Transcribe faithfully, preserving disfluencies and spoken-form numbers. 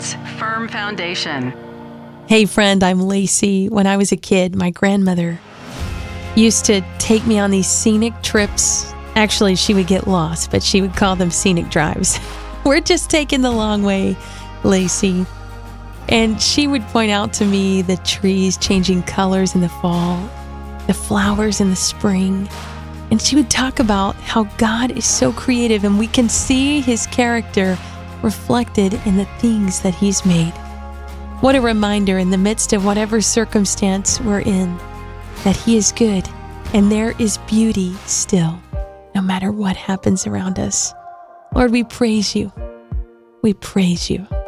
Insurance, firm foundation. Hey friend, I'm Lacey. When I was a kid, my grandmother used to take me on these scenic trips. Actually, she would get lost, but she would call them scenic drives. We're just taking the long way, Lacey. And she would point out to me the trees changing colors in the fall, the flowers in the spring. And she would talk about how God is so creative and we can see His character reflected in the things that He's made. What a reminder in the midst of whatever circumstance we're in, that He is good and there is beauty still, no matter what happens around us. Lord, we praise You. We praise You.